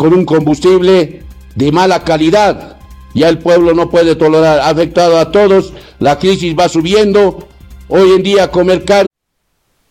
con un combustible de mala calidad. Ya el pueblo no puede tolerar, ha afectado a todos, la crisis va subiendo. Hoy en día comer carne